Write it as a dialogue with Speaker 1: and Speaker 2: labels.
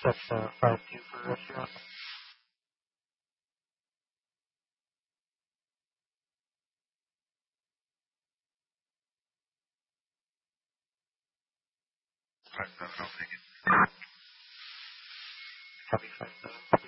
Speaker 1: That's fast food for a restaurant. All right, no, I'll take it. Copy 5.